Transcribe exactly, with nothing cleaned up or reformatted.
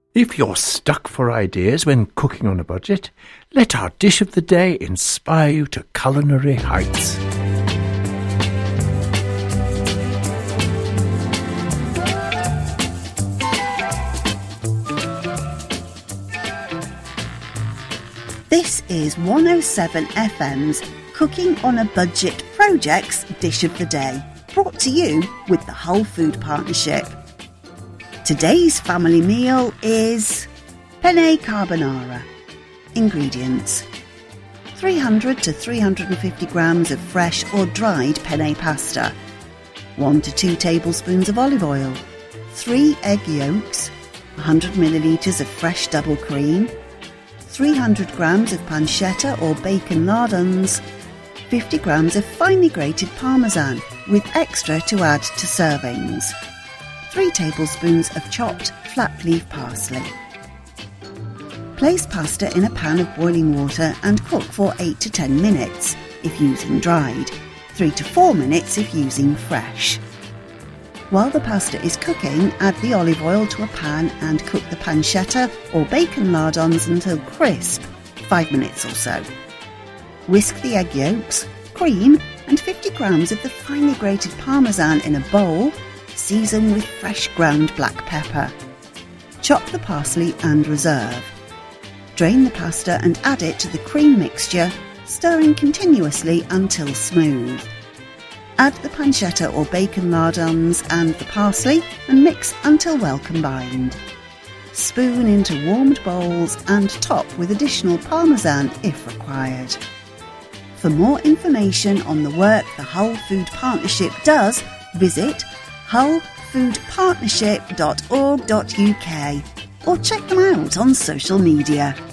If you're stuck for ideas when cooking on a budget, let our dish of the day inspire you to culinary heights. This is one oh seven F M's Cooking on a Budget Project's Dish of the Day, brought to you with the Whole Food Partnership. Today's family meal is penne carbonara. Ingredients: three hundred to three hundred fifty grams of fresh or dried penne pasta, one to two tablespoons of olive oil, three egg yolks, one hundred millilitres of fresh double cream, three hundred grams of pancetta or bacon lardons, fifty grams of finely grated parmesan with extra to add to servings, three tablespoons of chopped flat leaf parsley. Place pasta in a pan of boiling water and cook for eight to ten minutes if using dried, three to four minutes if using fresh. While the pasta is cooking, add the olive oil to a pan and cook the pancetta or bacon lardons until crisp, five minutes or so. Whisk the egg yolks, cream and fifty grams of the finely grated parmesan in a bowl. Season with fresh ground black pepper. Chop the parsley and reserve. Drain the pasta and add it to the cream mixture, stirring continuously until smooth. Add the pancetta or bacon lardons and the parsley and mix until well combined. Spoon into warmed bowls and top with additional parmesan if required. For more information on the work the Whole Food Partnership does, visit whole food partnership dot org dot U K or check them out on social media.